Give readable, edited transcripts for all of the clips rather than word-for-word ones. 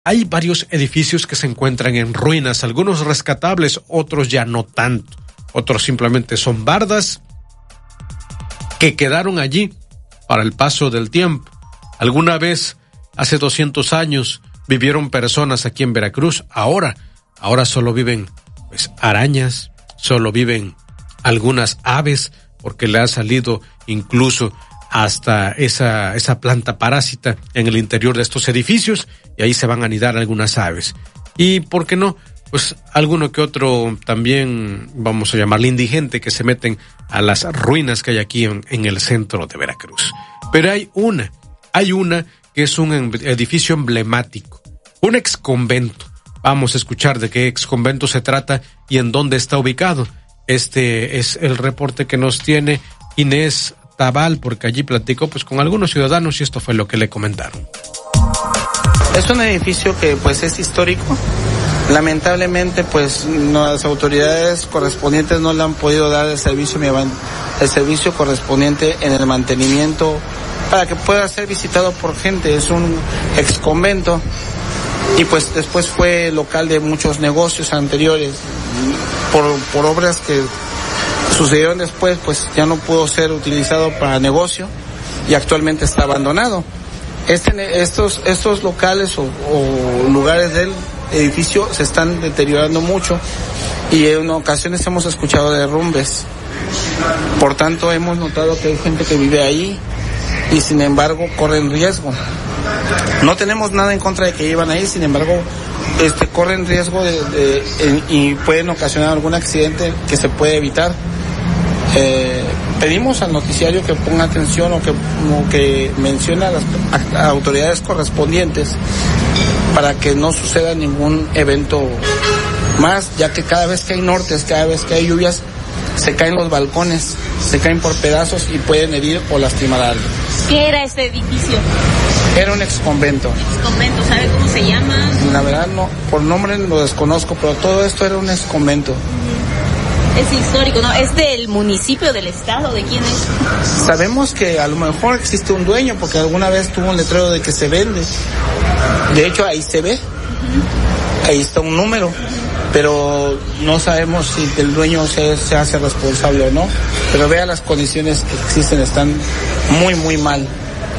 hay varios edificios que se encuentran en ruinas, algunos rescatables, otros ya no tanto. Otros simplemente son bardas que quedaron allí para el paso del tiempo. Alguna vez, hace 200 años, vivieron personas aquí en Veracruz. Ahora solo viven pues arañas, solo viven algunas aves, porque le ha salido incluso hasta esa planta parásita en el interior de estos edificios, y ahí se van a anidar algunas aves. Y ¿por qué no? Pues alguno que otro también, vamos a llamarle indigente, que se meten a las ruinas que hay aquí en el centro de Veracruz. Pero hay una que es un edificio emblemático, un exconvento. Vamos a escuchar de qué exconvento se trata y en dónde está ubicado. Este es el reporte que nos tiene Inés Tabal, porque allí platicó pues con algunos ciudadanos y esto fue lo que le comentaron. Es un edificio que pues es histórico. Lamentablemente pues las autoridades correspondientes no le han podido dar el servicio correspondiente en el mantenimiento para que pueda ser visitado por gente. Es un exconvento y pues después fue local de muchos negocios anteriores. Por obras que sucedieron después, pues ya no pudo ser utilizado para negocio y actualmente está abandonado. Estos locales o lugares del edificio se están deteriorando mucho y en ocasiones hemos escuchado derrumbes. Por tanto, hemos notado que hay gente que vive ahí y sin embargo corren riesgo. No tenemos nada en contra de que vivan ahí, sin embargo, corren riesgo y pueden ocasionar algún accidente que se puede evitar. Pedimos al noticiario que ponga atención o que mencione a las autoridades correspondientes para que no suceda ningún evento más, ya que cada vez que hay nortes, cada vez que hay lluvias, se caen los balcones, se caen por pedazos y pueden herir o lastimar a alguien. ¿Qué era este edificio? Era un exconvento. ¿Exconvento? ¿Sabe cómo se llama? La verdad no, por nombre lo desconozco, pero todo esto era un exconvento. Es histórico, ¿no? ¿Es del municipio, del estado? ¿De quién es? Sabemos que a lo mejor existe un dueño, porque alguna vez tuvo un letrero de que se vende. De hecho, ahí se ve. Ahí está un número. Pero no sabemos si el dueño se hace responsable o no. Pero vea las condiciones que existen, están muy, muy mal.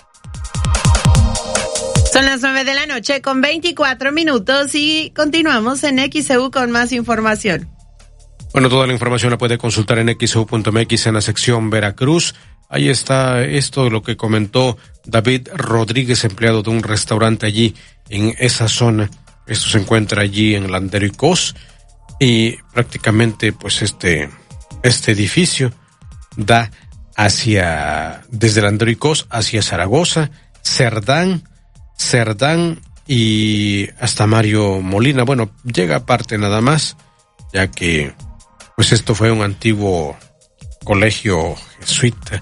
Son las 9:00 con 24 minutos y continuamos en XEU con más información. Bueno, toda la información la puede consultar en xeu.mx en la sección Veracruz. Ahí está esto de lo que comentó David Rodríguez, empleado de un restaurante allí en esa zona. Esto se encuentra allí en Landero y Cos y prácticamente pues este edificio da desde Landero y Cos hacia Zaragoza, Cerdán y hasta Mario Molina. Bueno, llega aparte nada más, ya que pues esto fue un antiguo colegio jesuita.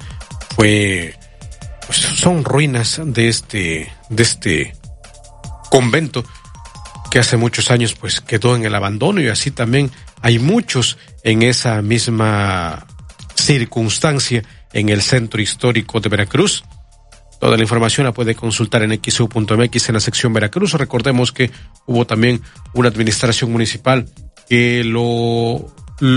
Son ruinas de este convento que hace muchos años pues quedó en el abandono, y así también hay muchos en esa misma circunstancia en el centro histórico de Veracruz. Toda la información la puede consultar en xeu.mx en la sección Veracruz. Recordemos que hubo también una administración municipal que lo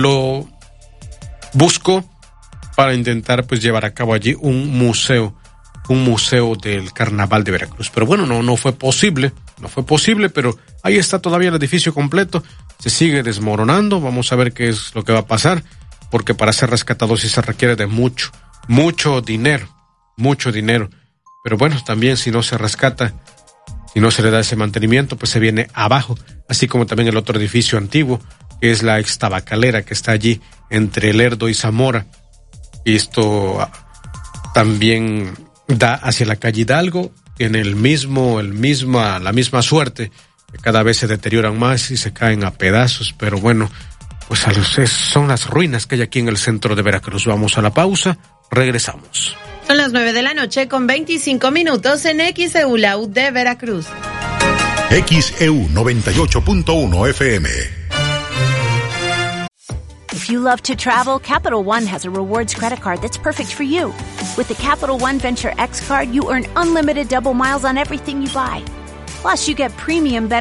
buscó para intentar pues llevar a cabo allí un museo del Carnaval de Veracruz. Pero bueno, no fue posible, pero ahí está todavía el edificio completo, se sigue desmoronando. Vamos a ver qué es lo que va a pasar, porque para ser rescatado sí se requiere de mucho dinero. Pero bueno, también si no se rescata, si no se le da ese mantenimiento, pues se viene abajo, así como también el otro edificio antiguo, que es la ex tabacalera que está allí entre Lerdo y Zamora. Y esto también da hacia la calle Hidalgo, en la misma suerte, que cada vez se deterioran más y se caen a pedazos. Pero bueno, pues son las ruinas que hay aquí en el centro de Veracruz. Vamos a la pausa, regresamos. Son las 9:00 con 25 minutos en XEU, la U de Veracruz. XEU 98.1 FM. If you love to travel, Capital One has a rewards credit card that's perfect for you. With the Capital One Venture X card, you earn unlimited double miles on everything you buy. Plus, you get premium benefits